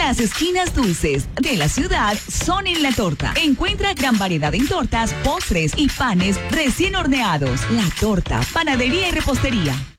Las esquinas dulces de la ciudad son en La Torta. Encuentra gran variedad en tortas, postres y panes recién horneados. La Torta, panadería y repostería.